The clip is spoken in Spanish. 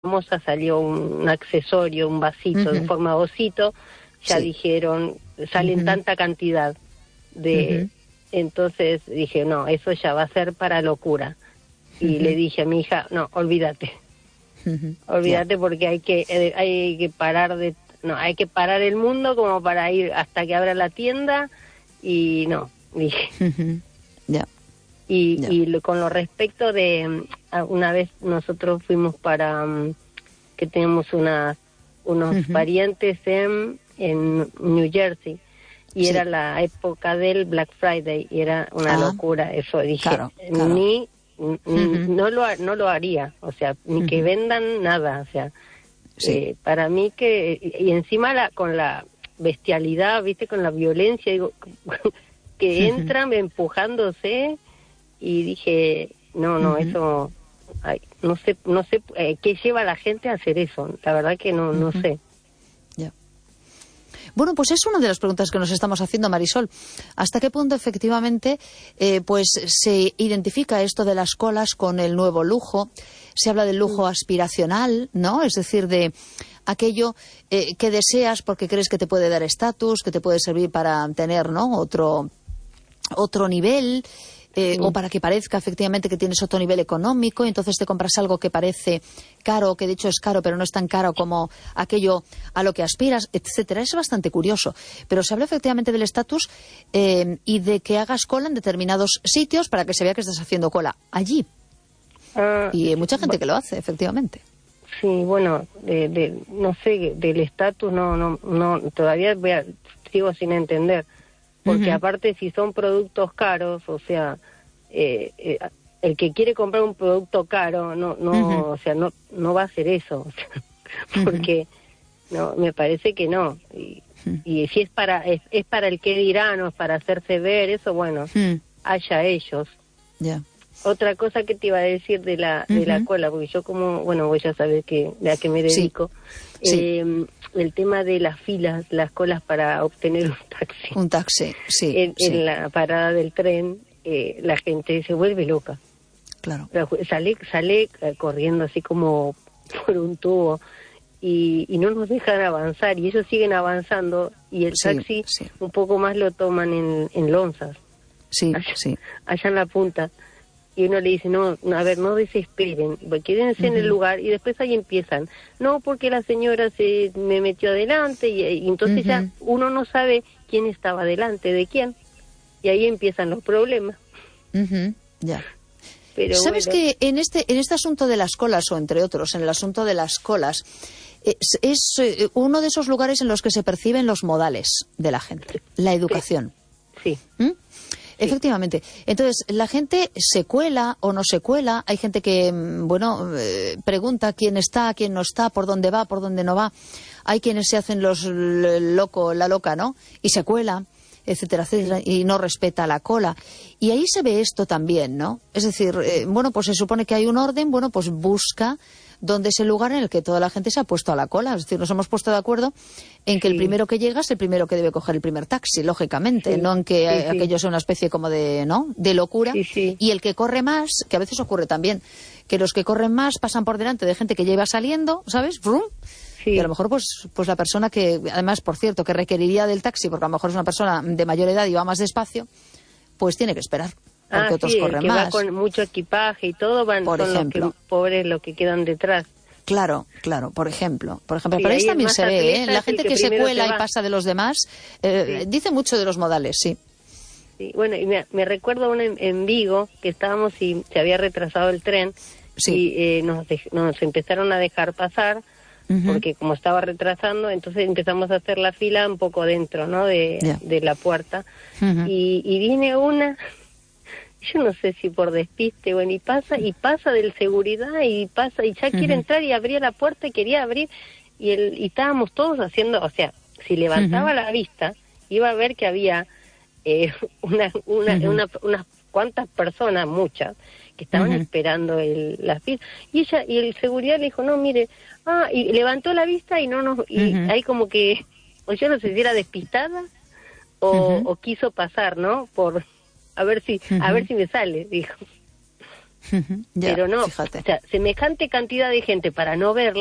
famosa salió un accesorio, un vasito en forma de osito, ya dijeron, salen tanta cantidad de... Entonces dije, no, eso ya va a ser para locura. Y le dije a mi hija, no, olvídate. Olvídate porque hay que parar hay que parar el mundo como para ir hasta que abra la tienda y no, dije. Y con lo respecto de, una vez nosotros fuimos para, que tenemos unos parientes en New Jersey, y era la época del Black Friday, y era una locura eso, dije, no lo haría, o sea, ni que vendan nada, o sea, para mí y encima con la bestialidad, viste, con la violencia, digo, que entran empujándose, y dije, no, eso, no sé qué lleva a la gente a hacer eso, la verdad que no sé. Bueno, pues es una de las preguntas que nos estamos haciendo, Marisol. ¿Hasta qué punto efectivamente pues se identifica esto de las colas con el nuevo lujo? Se habla del lujo aspiracional, ¿no? Es decir, de aquello que deseas porque crees que te puede dar estatus, que te puede servir para tener, ¿no?, otro nivel. O para que parezca efectivamente que tienes otro nivel económico, y entonces te compras algo que parece caro, que de hecho es caro, pero no es tan caro como aquello a lo que aspiras, etcétera. Es bastante curioso. Pero se habla efectivamente del estatus y de que hagas cola en determinados sitios para que se vea que estás haciendo cola allí. Y hay mucha gente que lo hace, efectivamente. Sí, bueno, no sé, del estatus no, todavía sigo sin entender. Porque aparte, si son productos caros, o sea, el que quiere comprar un producto caro o sea, no va a hacer eso, o sea, porque no, me parece que no. Y si es para el que dirán, o es para hacerse ver, eso, bueno, haya ellos. Otra cosa que te iba a decir de la cola, porque yo como, bueno, vos ya sabés a qué me dedico. El tema de las filas, las colas para obtener un taxi. Un taxi, en la parada del tren, la gente se vuelve loca. Claro. Sale corriendo así como por un tubo y no nos dejan avanzar, y ellos siguen avanzando, y el taxi un poco más lo toman en Lonzas. Allá en la punta. Y uno le dice, no, a ver, no desesperen, quédense en el lugar, y después ahí empiezan. No, porque la señora se me metió adelante, y entonces ya uno no sabe quién estaba delante de quién, y ahí empiezan los problemas. Pero ¿sabes que en este asunto de las colas, o entre otros, en el asunto de las colas, es uno de esos lugares en los que se perciben los modales de la gente, la educación? Sí. Efectivamente. Entonces, la gente se cuela o no se cuela. Hay gente que, pregunta quién está, quién no está, por dónde va, por dónde no va. Hay quienes se hacen la loca, ¿no? Y se cuela, etcétera, etcétera, y no respeta la cola. Y ahí se ve esto también, ¿no? Es decir, pues se supone que hay un orden, pues busca dónde es el lugar en el que toda la gente se ha puesto a la cola. Es decir, nos hemos puesto de acuerdo en que el primero que llega es el primero que debe coger el primer taxi, lógicamente, no en que aquello sea una especie como de locura. Y el que corre más, que a veces ocurre también, que los que corren más pasan por delante de gente que ya iba saliendo, ¿sabes? ¡Brum! Y a lo mejor pues la persona que, además, por cierto, que requeriría del taxi, porque a lo mejor es una persona de mayor edad y va más despacio, pues tiene que esperar. Porque otros corren que más. Va con mucho equipaje y todo, por ejemplo, los pobres los que quedan detrás. Claro, por ejemplo. Pero ahí también se ve, la gente que se cuela y pasa de los demás, dice mucho de los modales, sí. Bueno, y me recuerdo uno en Vigo, que estábamos y se había retrasado el tren, y nos empezaron a dejar pasar, porque como estaba retrasando, entonces empezamos a hacer la fila un poco dentro, ¿no?, de la puerta, y viene una... Yo no sé si por despiste, bueno, y pasa del seguridad, y ya quiere entrar, y abría la puerta y quería abrir, y estábamos todos haciendo, o sea, si levantaba la vista, iba a ver que había unas cuantas personas, muchas, que estaban esperando la fila, y el seguridad le dijo, no, mire, y levantó la vista y ahí como que, o yo no sé si era despistada, o quiso pasar, ¿no?, a ver si me sale, dijo. Ya, pero no, fíjate. o sea, semejante cantidad de gente para no verla.